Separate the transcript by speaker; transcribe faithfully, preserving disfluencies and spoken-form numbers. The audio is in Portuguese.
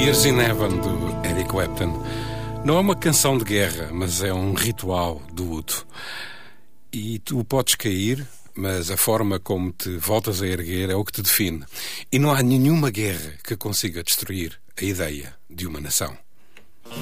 Speaker 1: Tears in Heaven, do Eric Clapton. Não é uma canção de guerra, mas é um ritual do luto. E tu podes cair, mas a forma como te voltas a erguer é o que te define. E não há nenhuma guerra que consiga destruir a ideia de uma nação.